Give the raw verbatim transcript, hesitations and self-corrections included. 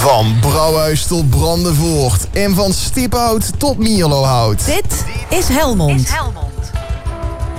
Van Brouwhuis tot Brandenvoort en van stiphout tot Mierlohout. Dit is Helmond. Is Helmond.